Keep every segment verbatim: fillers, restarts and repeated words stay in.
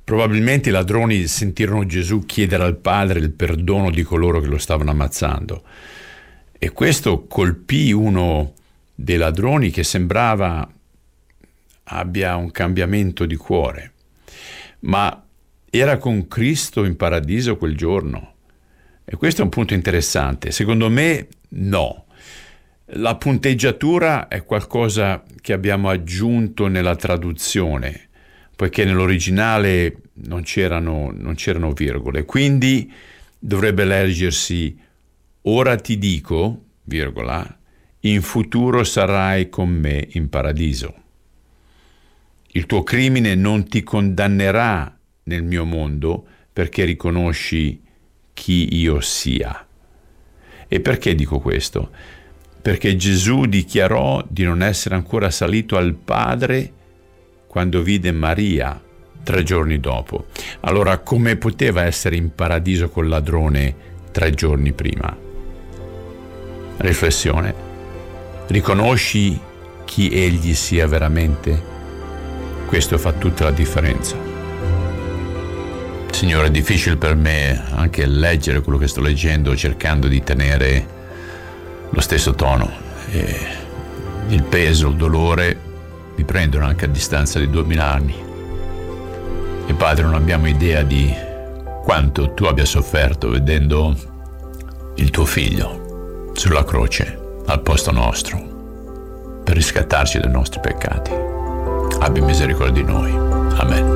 Probabilmente i ladroni sentirono Gesù chiedere al Padre il perdono di coloro che lo stavano ammazzando, e questo colpì uno dei ladroni che sembrava abbia un cambiamento di cuore. Ma era con Cristo in paradiso quel giorno? E questo è un punto interessante. Secondo me no. La punteggiatura è qualcosa che abbiamo aggiunto nella traduzione, poiché nell'originale non c'erano, non c'erano virgole. Quindi dovrebbe leggersi: ora ti dico, virgola, in futuro sarai con me in paradiso. Il tuo crimine non ti condannerà nel mio mondo, perché riconosci chi io sia. E perché dico questo? Perché Gesù dichiarò di non essere ancora salito al Padre quando vide Maria tre giorni dopo. Allora, come poteva essere in paradiso col ladrone tre giorni prima? Riflessione: riconosci chi egli sia veramente? Questo fa tutta la differenza. Signore, è difficile per me anche leggere quello che sto leggendo, cercando di tenere lo stesso tono, e il peso, il dolore mi prendono anche a distanza di duemila anni. E Padre, non abbiamo idea di quanto tu abbia sofferto vedendo il tuo figlio sulla croce al posto nostro per riscattarci dai nostri peccati. Abbi misericordia di noi. Amen.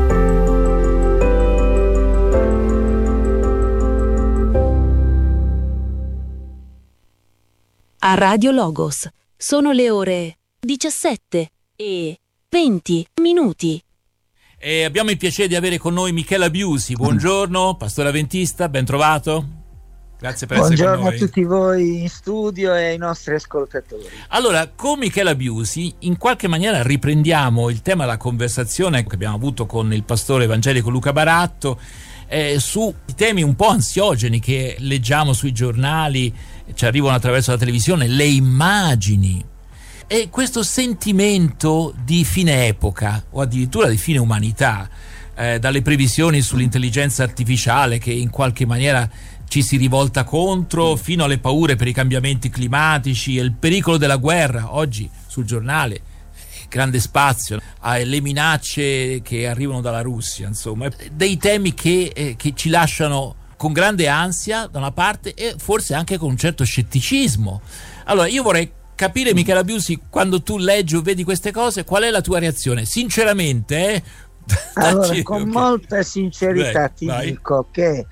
A Radio Logos sono le ore diciassette e venti minuti. E abbiamo il piacere di avere con noi Michela Biusi. Buongiorno, pastore avventista, ben trovato. Grazie per Buongiorno essere con noi. a tutti voi in studio e ai nostri ascoltatori. Allora, con Michela Biusi in qualche maniera riprendiamo il tema della conversazione che abbiamo avuto con il pastore evangelico Luca Baratto eh, su temi un po' ansiogeni che leggiamo sui giornali, ci arrivano attraverso la televisione, le immagini e questo sentimento di fine epoca o addirittura di fine umanità, eh, dalle previsioni sull'intelligenza artificiale che in qualche maniera ci si rivolta contro, fino alle paure per i cambiamenti climatici e il pericolo della guerra. Oggi sul giornale grande spazio alle minacce che arrivano dalla Russia, insomma dei temi che, eh, che ci lasciano con grande ansia da una parte e forse anche con un certo scetticismo. Allora io vorrei capire, Michela Biusi, quando tu leggi o vedi queste cose, qual è la tua reazione? Sinceramente, eh? Allora, con okay. molta sincerità Beh, ti vai. dico che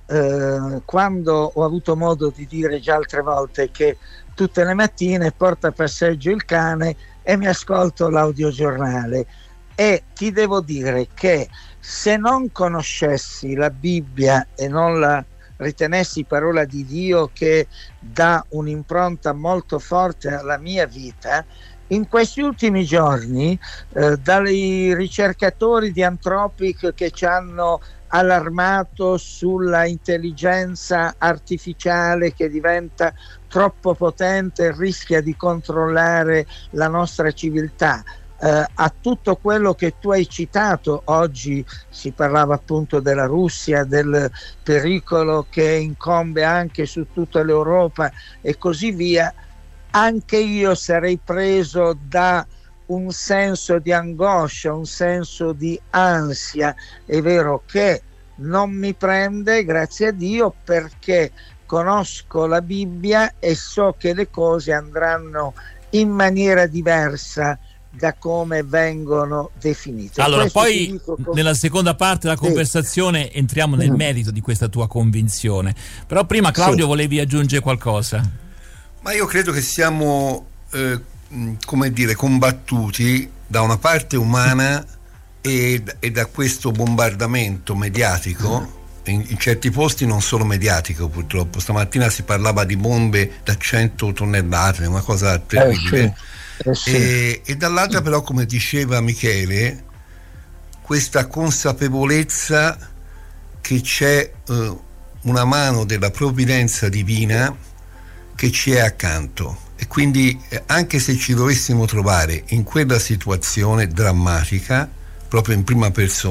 eh, quando ho avuto modo di dire già altre volte che tutte le mattine porto a passeggio il cane e mi ascolto l'audiogiornale, e ti devo dire che se non conoscessi la Bibbia e non la ritenessi parola di Dio che dà un'impronta molto forte alla mia vita, in questi ultimi giorni eh, dai ricercatori di Anthropic che ci hanno allarmato sulla intelligenza artificiale che diventa troppo potente e rischia di controllare la nostra civiltà, Uh, a tutto quello che tu hai citato oggi, si parlava appunto della Russia, del pericolo che incombe anche su tutta l'Europa e così via, anche io sarei preso da un senso di angoscia, un senso di ansia. È vero che non mi prende, grazie a Dio, perché conosco la Bibbia e so che le cose andranno in maniera diversa da come vengono definite. Allora, Questo poi come... nella seconda parte della conversazione sì. entriamo nel merito di questa tua convinzione. Però prima, Claudio, sì. volevi aggiungere qualcosa? Ma io credo che siamo eh, come dire combattuti da una parte umana e, e da questo bombardamento mediatico. In, in certi posti non solo mediatico, purtroppo. Stamattina si parlava di bombe da cento tonnellate, una cosa terribile. Eh, sì. Eh sì. e, e dall'altra però, come diceva Michele, questa consapevolezza che c'è eh, una mano della provvidenza divina che ci è accanto, e quindi eh, anche se ci dovessimo trovare in quella situazione drammatica proprio in prima persona,